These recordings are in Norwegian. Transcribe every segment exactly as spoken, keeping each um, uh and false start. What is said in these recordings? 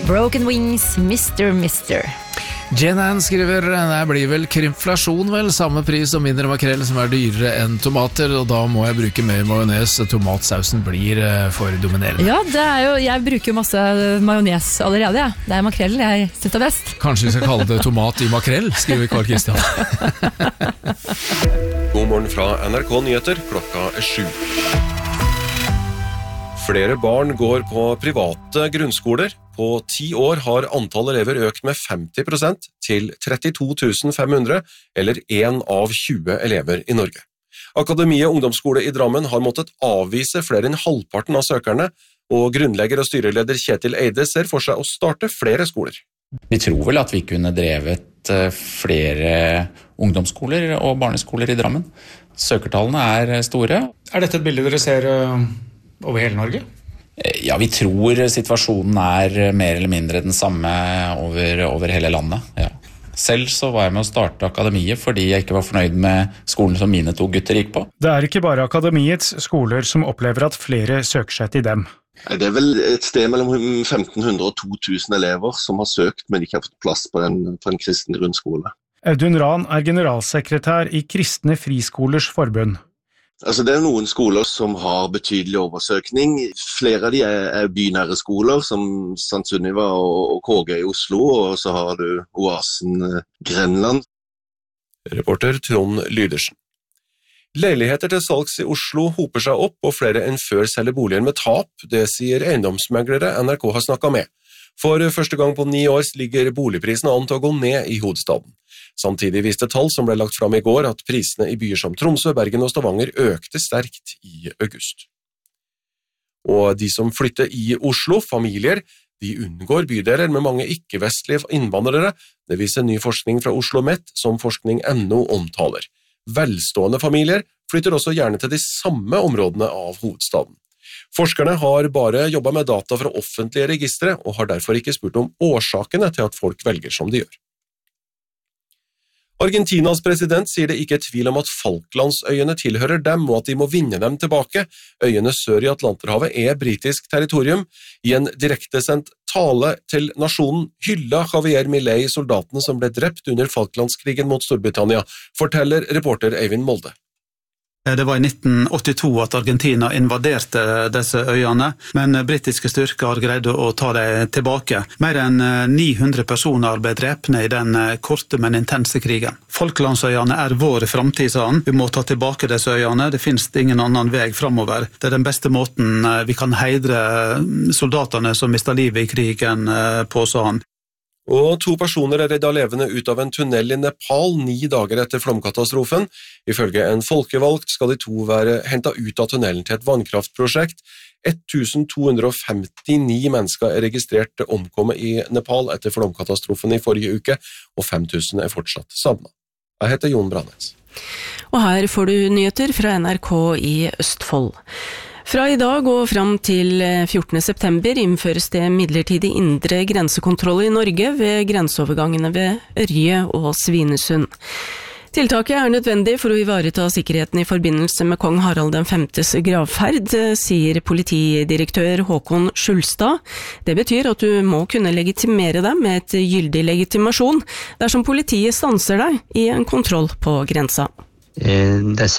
Broken Wings, mister mister Jane Ann skriver, det blir vel krymflasjon vel, samme pris som mindre makrell som er dyrere enn tomater, og da må jeg bruke mer majones, tomatsausen blir for dominerende. Ja, det er jo, jeg bruker jo masse majones allerede, ja. Det er makrell jeg synes er best. Kanskje vi skal kalle det tomat i makrell, skriver Carl Christian. God morgen fra N R K Nyheter, klokka er sju. Flere barn går på private grunnskoler. På ti år har antall elever økt med femti prosent til trettito tusen fem hundre, eller en av tjue elever i Norge. Akademiet ungdomsskole i Drammen har måttet avvise flere enn halvparten av søkerne, og grunnlegger og styreleder Kjetil Eide ser for seg å starte flere skoler. Vi tror vel at vi kunne drevet flere ungdomsskoler og barneskoler i Drammen. Søkertallene er store. Er dette et bilde dere ser over hele Norge? Ja, vi tror situasjonen er mer eller mindre den samme over, over hele landet. Ja. Selv så var jeg med å starte akademiet fordi jeg ikke var fornøyd med skolen som mine to gutter gikk på. Det er ikke bare akademiets skoler som opplever at flere søker seg til dem. Det er vel et sted mellom femten hundre og to tusen elever som har søkt, men ikke har fått plass på en, på en kristen grunnskole. Audun Rahn er generalsekretær i Kristne Friskolers Forbund. Altså, det er noen skoler som har betydelig oversøkning. Flere av de er, er bynære skoler, som Sankt Sunniva og, og K G i Oslo, og så har du Oasen Grenland. Reporter Trond Lydersen. Leiligheter til salgs i Oslo hoper seg opp, og flere enn før selger boliger med tap. Det sier eiendomsmeglere N R K har snakket med. For første gang på ni år ligger boligprisene an til å gå ned i hovedstaden. Samtidig viste tall som ble lagt fram i går at prisene i byer som Tromsø, Bergen og Stavanger økte sterkt i august. Og de som flytter i Oslo, familier, de unngår bydeler med mange ikke-vestlige innvandrere. Det viser ny forskning fra Oslo Met, som forskning punktum no omtaler. Velstående familier flytter også gjerne til de samme områdene av hovedstaden. Forskerne har bare jobbet med data fra offentlige registre, og har derfor ikke spurt om årsakene til at folk velger som de gjør. Argentinas president sier det ikke er tvil om at Falklandsøyene tilhører dem, og at de må vinne dem tilbake. Øyene sør i Atlanterhavet er britisk territorium. I en direktesendt tale til nasjonen hylla Javier Milei soldatene som ble drept under Falklandskrigen mot Storbritannia, forteller reporter Eivind Molde. Det var i nitten åttito at Argentina invaderte disse øyene, men britiske styrker greide å ta dem tilbake. Mer enn ni hundre personer ble drepne i den korte, men intense krigen. Falklandsøyene er vår framtid, sa han. Vi må ta tilbake disse øyene. Det finnes ingen annen vei fremover. Det er den beste måten vi kan heidre soldatene som mistet livet i krigen på, sa han. Og to personer er reddet levende ut av en tunnel i Nepal ni dager etter flomkatastrofen. Ifølge en folkevalgt skal de to være hentet ut av tunnelen til et vannkraftprosjekt. tusen to hundre femtini mennesker er registrert omkommet i Nepal etter flomkatastrofen i forrige uke, og fem tusen er fortsatt savnet. Jeg heter Jon Brannes. Og her får du nyheter fra N R K i Østfold. Fra i dag og fram til fjortende september innføres det midlertidig indre grensekontroll i Norge ved grenseovergangene ved Ørje og Svinesund. Tiltaket er nødvendig for å ivareta sikkerheten i forbindelse med kong Harald den femtes gravferd, sier politidirektør Håkon Skjulstad. Det betyr at du må kunne legitimere deg med et gyldig legitimasjon dersom politiet stanser deg i en kontroll på grensa. Det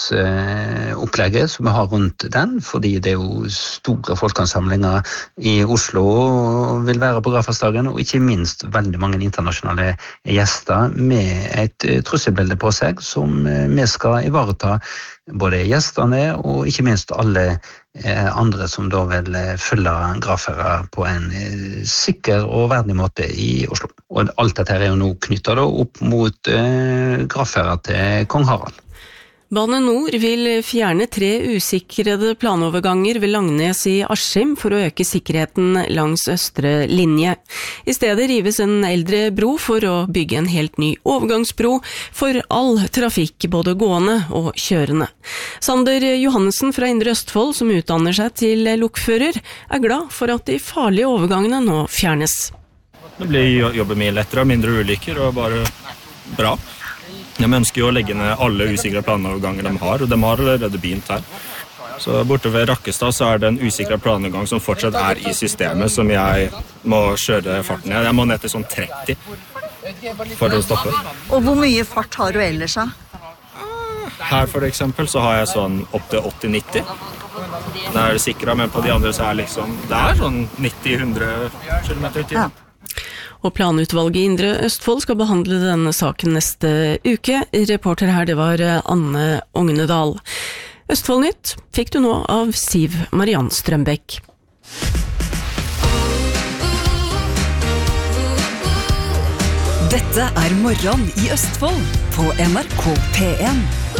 sikkerhetsopplegget som vi har rundt den, fordi det er jo store folkeansamlinger i Oslo vil være på gravferdsdagen, og ikke minst veldig mange internasjonale gjester med et trusselbilde på seg som vi skal ivareta, både gjestene og ikke minst alle andre som da vil følge gravferder på en sikker og verdig måte i Oslo. Og alt dette er jo nå knyttet da opp mot eh, gravferder til kong Harald. Bane Nor vil fjerne tre usikrede planoverganger ved Langnes i Askim for å øke sikkerheten langs østre linje. I stedet rives en eldre bro for å bygge en helt ny overgangsbro for all trafikk, både gående og kjørende. Sander Johannessen fra Indre Østfold, som utdanner seg til lokfører, er glad for at de farlige overgangene nå fjernes. Det blir jobben mye lettere, mindre ulykker og bare bra. De ønsker jo å legge ned alle usikre planoverganger de har, og de har allerede begynt her. Så borte ved Rakkestad så er det en usikre planovergang som fortsatt er i systemet, som jeg må kjøre farten ned. Jeg må ned til sånn tretti for å stoppe. Og hvor mye fart har du ellers da? Her for eksempel så har jeg sånn opp til åtti til nitti. Det er det sikret, men på de andre så er liksom, det er sånn nitti til hundre kilometer i tiden. Ja. Og planutvalget i Indre Østfold skal behandle denne saken neste uke. Reporter her, det var Anne Ognedal. Østfoldnytt fikk du nå av Siv Mariann Strømbekk. Dette er Morgen i Østfold på N R K P en.